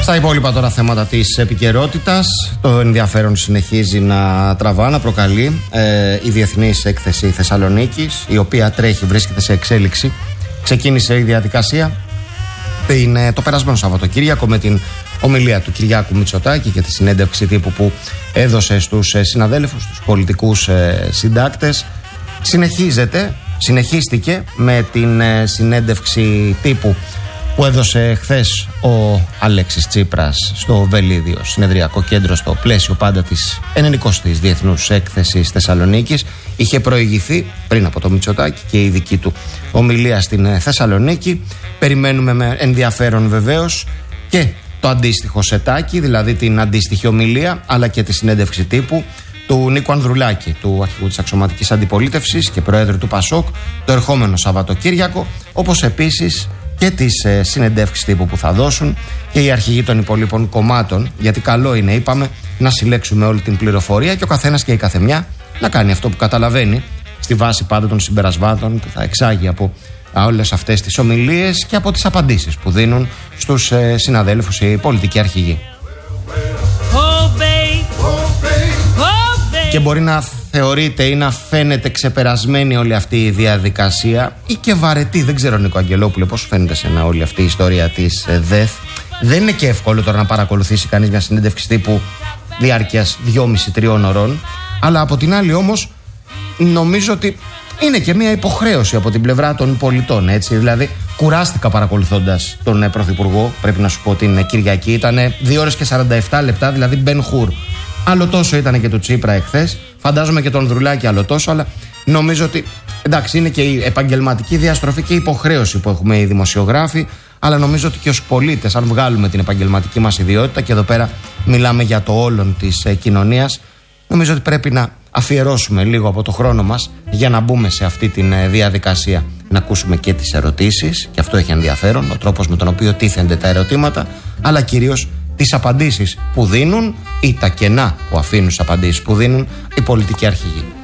Στα υπόλοιπα τώρα θέματα της επικαιρότητας, το ενδιαφέρον συνεχίζει να τραβά, να προκαλεί η Διεθνής Έκθεση Θεσσαλονίκης, η οποία βρίσκεται σε εξέλιξη. Ξεκίνησε η διαδικασία το περασμένο Σαββατοκύριακο με την ομιλία του Κυριάκου Μητσοτάκη και τη συνέντευξη τύπου που έδωσε στους συναδέλφους, στους πολιτικούς συντάκτες. Συνεχίστηκε με την συνέντευξη τύπου που έδωσε χθες ο Αλέξης Τσίπρας στο Βελίδιο Συνεδριακό Κέντρο, στο πλαίσιο πάντα της 90ης Διεθνούς Έκθεσης Θεσσαλονίκης. Είχε προηγηθεί πριν από το Μητσοτάκη και η δική του ομιλία στην Θεσσαλονίκη. Περιμένουμε με ενδιαφέρον βεβαίως και το αντίστοιχο σετάκι, δηλαδή την αντίστοιχη ομιλία, αλλά και τη συνέντευξη τύπου του Νίκου Ανδρουλάκη, του αρχηγού της αξιωματικής αντιπολίτευσης και προέδρου του ΠΑΣΟΚ, το ερχόμενο Σαββατοκύριακο, όπως επίσης και τις συνεντεύξεις τύπου που θα δώσουν και οι αρχηγοί των υπολείπων κομμάτων, γιατί καλό είναι, είπαμε, να συλλέξουμε όλη την πληροφορία και ο καθένας και η καθεμιά να κάνει αυτό που καταλαβαίνει, στη βάση πάντα των συμπερασμάτων που θα εξάγει από όλες αυτές τις ομιλίες και από τις απαντήσεις που δίνουν στους συναδέλφους οι πολιτικοί αρχηγοί. Και μπορεί να θεωρείται ή να φαίνεται ξεπερασμένη όλη αυτή η διαδικασία ή και βαρετή. Δεν ξέρω, Νίκο Αγγελόπουλε, πώς φαίνεται σένα όλη αυτή η ιστορία της ΔΕΘ. Δεν είναι και εύκολο τώρα να παρακολουθήσει κανείς μια συνέντευξη τύπου διάρκειας 2,5-3 ώρων. Αλλά από την άλλη όμως νομίζω ότι είναι και μια υποχρέωση από την πλευρά των πολιτών, έτσι. Δηλαδή, κουράστηκα παρακολουθώντας τον Πρωθυπουργό, πρέπει να σου πω την Κυριακή. Ήταν 2 ώρες και 47 λεπτά, δηλαδή Μπεν Χουρ. Άλλο τόσο ήταν και του Τσίπρα εχθές. Φαντάζομαι και τον Ανδρουλάκη άλλο τόσο. Αλλά νομίζω ότι εντάξει, είναι και η επαγγελματική διαστροφή και η υποχρέωση που έχουμε οι δημοσιογράφοι. Αλλά νομίζω ότι και ως πολίτες, αν βγάλουμε την επαγγελματική μας ιδιότητα, και εδώ πέρα μιλάμε για το όλον της κοινωνίας, νομίζω ότι πρέπει να αφιερώσουμε λίγο από το χρόνο μας για να μπούμε σε αυτή τη διαδικασία. Να ακούσουμε και τις ερωτήσεις, και αυτό έχει ενδιαφέρον, ο τρόπος με τον οποίο τίθενται τα ερωτήματα, αλλά κυρίως τις απαντήσεις που δίνουν ή τα κενά που αφήνουν στις απαντήσεις που δίνουν οι πολιτικοί αρχηγοί.